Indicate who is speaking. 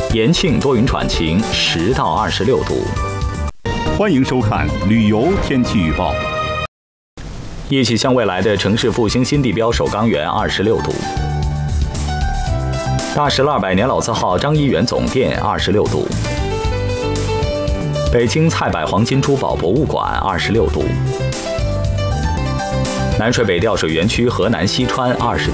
Speaker 1: 延庆多云转晴，10到26度。
Speaker 2: 欢迎收看旅游天气预报。
Speaker 1: 一起向未来的城市复兴新地标首钢园26度。大石栏200年老字号张一元总店26度。北京菜百黄金珠宝博物馆26度。南水北调水园区河南西川29